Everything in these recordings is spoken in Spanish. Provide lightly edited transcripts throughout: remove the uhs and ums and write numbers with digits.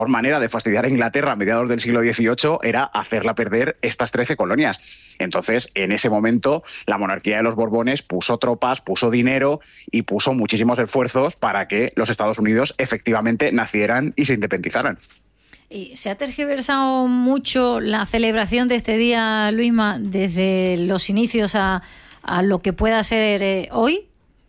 manera de fastidiar a Inglaterra a mediados del siglo XVIII era hacerla perder estas 13 colonias. Entonces, en ese momento, la monarquía de los Borbones puso tropas, puso dinero y puso muchísimos esfuerzos para que los Estados Unidos efectivamente nacieran y se independizaran. ¿Y se ha tergiversado mucho la celebración de este día, Luisma, desde los inicios a lo que pueda ser hoy?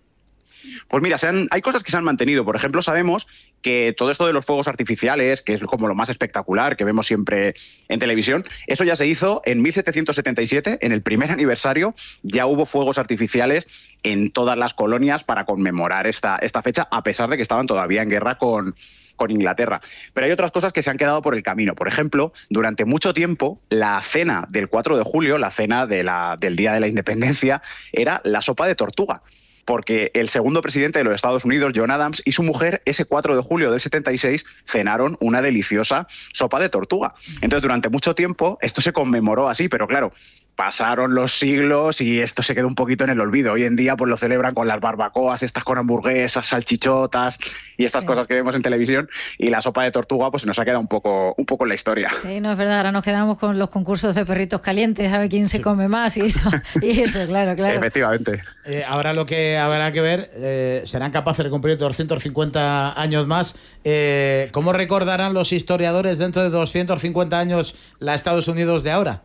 Pues mira, hay cosas que se han mantenido. Por ejemplo, sabemos que todo esto de los fuegos artificiales, que es como lo más espectacular que vemos siempre en televisión, eso ya se hizo en 1777, en el primer aniversario, ya hubo fuegos artificiales en todas las colonias para conmemorar esta fecha, a pesar de que estaban todavía en guerra con Inglaterra. Pero hay otras cosas que se han quedado por el camino. Por ejemplo, durante mucho tiempo, la cena del 4 de julio, la cena del Día de la Independencia, era la sopa de tortuga. Porque el segundo presidente de los Estados Unidos, John Adams, y su mujer, ese 4 de julio del 76, cenaron una deliciosa sopa de tortuga. Entonces, durante mucho tiempo, esto se conmemoró así, pero claro, pasaron los siglos y esto se quedó un poquito en el olvido. Hoy en día pues lo celebran con las barbacoas, estas con hamburguesas, salchichotas y estas cosas que vemos en televisión, y la sopa de tortuga pues nos ha quedado un poco en la historia. Sí, no es verdad, ahora nos quedamos con los concursos de perritos calientes, a ver quién se come más y eso, claro. Efectivamente. Ahora lo que habrá que ver, serán capaces de cumplir 250 años más. ¿Cómo recordarán los historiadores dentro de 250 años la Estados Unidos de ahora?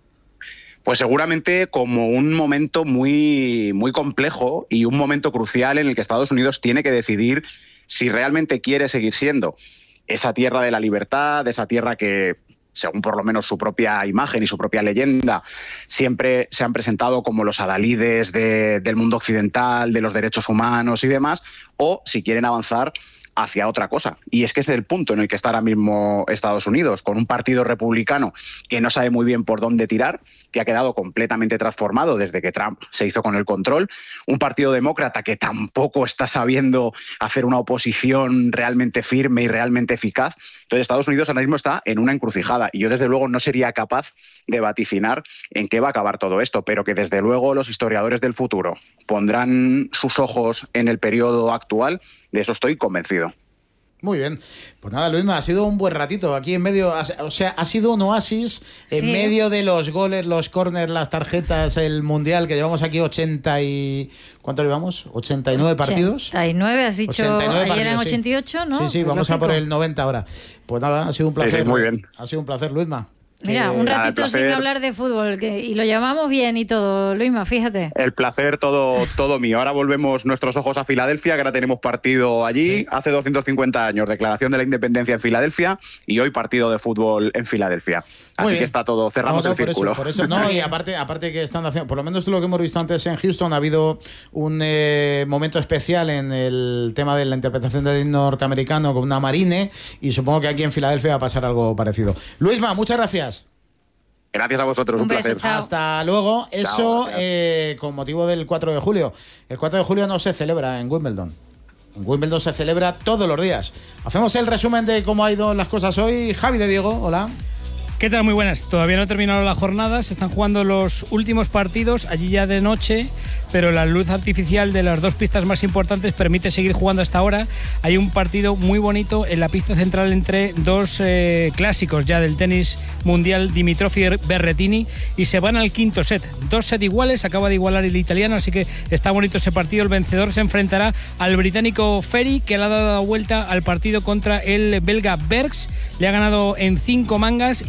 Pues seguramente como un momento muy, muy complejo y un momento crucial en el que Estados Unidos tiene que decidir si realmente quiere seguir siendo esa tierra de la libertad, esa tierra que, según por lo menos su propia imagen y su propia leyenda, siempre se han presentado como los adalides del mundo occidental, de los derechos humanos y demás, o si quieren avanzar hacia otra cosa. Y es que ese es el punto en el que está ahora mismo Estados Unidos, con un partido republicano que no sabe muy bien por dónde tirar, que ha quedado completamente transformado desde que Trump se hizo con el control, un partido demócrata que tampoco está sabiendo hacer una oposición realmente firme y realmente eficaz. Entonces Estados Unidos ahora mismo está en una encrucijada y yo desde luego no sería capaz de vaticinar en qué va a acabar todo esto, pero que desde luego los historiadores del futuro pondrán sus ojos en el periodo actual, de eso estoy convencido. Muy bien. Pues nada, Luisma, ha sido un buen ratito aquí en medio, o sea, ha sido un oasis en medio de los goles, los córners, las tarjetas, el Mundial, que llevamos aquí 80 y... ¿Cuánto llevamos? ¿89 partidos? 89, has dicho, 89 ayer eran 88, ¿no? Sí, vamos a por el 90 ahora. Pues nada, ha sido un placer. Muy bien. Ha sido un placer, Luisma. Mira, un ratito sin hablar de fútbol y lo llamamos bien y todo, Luisma, fíjate. El placer todo mío. Ahora volvemos nuestros ojos a Filadelfia, que ahora tenemos partido allí. Sí. Hace 250 años, declaración de la independencia en Filadelfia, y hoy partido de fútbol en Filadelfia. Así que está todo, cerramos el círculo. Por eso, no, y aparte que están haciendo, por lo menos lo que hemos visto antes en Houston, ha habido un momento especial en el tema de la interpretación del himno norteamericano con una marine, y supongo que aquí en Filadelfia va a pasar algo parecido. Luisma, muchas gracias. Gracias a vosotros, un placer. Chao. Hasta luego. Eso con motivo del 4 de julio. El 4 de julio no se celebra en Wimbledon. En Wimbledon se celebra todos los días. Hacemos el resumen de cómo ha ido las cosas hoy. Javi de Diego, hola. ¿Qué tal? Muy buenas. Todavía no ha terminado la jornada, se están jugando los últimos partidos, allí ya de noche, pero la luz artificial de las dos pistas más importantes permite seguir jugando hasta ahora. Hay un partido muy bonito en la pista central entre dos clásicos ya del tenis mundial, Dimitrov y Berrettini, y se van al quinto set. 2 sets iguales, acaba de igualar el italiano, así que está bonito ese partido. El vencedor se enfrentará al británico Ferry, que le ha dado vuelta al partido contra el belga Bergs. Le ha ganado en 5 mangas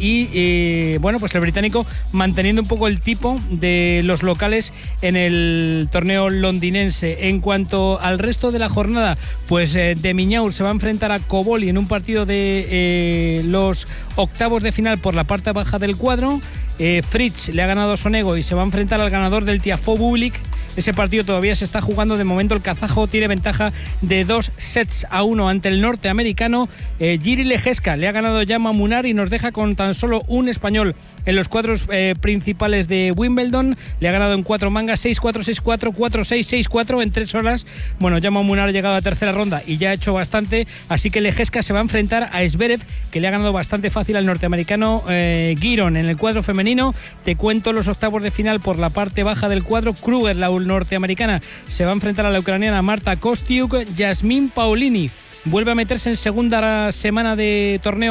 y bueno, pues el británico manteniendo un poco el tipo de los locales en el torneo londinense. En cuanto al resto de la jornada, pues de Miñaur se va a enfrentar a Koboli en un partido de los octavos de final por la parte baja del cuadro. Fritz le ha ganado a Sonego y se va a enfrentar al ganador del Tiafoe Bublik. Ese partido todavía se está jugando. De momento el kazajo tiene ventaja de 2-1 ante el norteamericano. Jiri Lejeska le ha ganado ya a Munar y nos deja con tan solo un español en los cuadros principales de Wimbledon. Le ha ganado en 4 mangas, 6-4, 6-4, 4-6, 6-4 en 3 horas. Bueno, Jaume Munar ha llegado a tercera ronda y ya ha hecho bastante, así que Lejeska se va a enfrentar a Zverev, que le ha ganado bastante fácil al norteamericano Giron. En el cuadro femenino te cuento los octavos de final por la parte baja del cuadro. Kruger, la norteamericana, se va a enfrentar a la ucraniana Marta Kostyuk. Yasmin Paolini vuelve a meterse en segunda semana de torneo